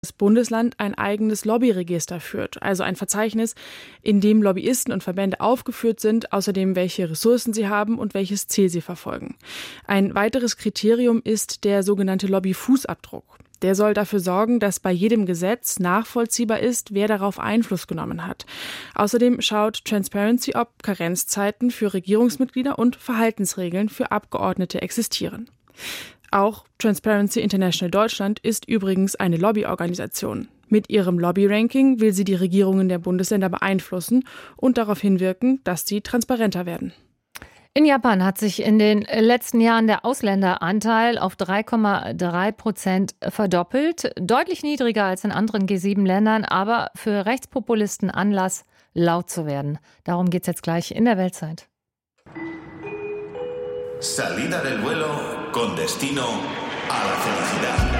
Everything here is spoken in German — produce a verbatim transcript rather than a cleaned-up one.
das Bundesland ein eigenes Lobbyregister führt, also ein Verzeichnis, in dem Lobbyisten und Verbände aufgeführt sind, außerdem welche Ressourcen sie haben und welches Ziel sie verfolgen. Ein weiteres Kriterium ist der sogenannte Lobbyfußabdruck. Der soll dafür sorgen, dass bei jedem Gesetz nachvollziehbar ist, wer darauf Einfluss genommen hat. Außerdem schaut Transparency, ob Karenzzeiten für Regierungsmitglieder und Verhaltensregeln für Abgeordnete existieren. Auch Transparency International Deutschland ist übrigens eine Lobbyorganisation. Mit ihrem Lobby-Ranking will sie die Regierungen der Bundesländer beeinflussen und darauf hinwirken, dass sie transparenter werden. In Japan hat sich in den letzten Jahren der Ausländeranteil auf drei Komma drei Prozent verdoppelt. Deutlich niedriger als in anderen G sieben Ländern, aber für Rechtspopulisten Anlass, laut zu werden. Darum geht's jetzt gleich in der Weltzeit. Salida del vuelo con destino a la felicidad.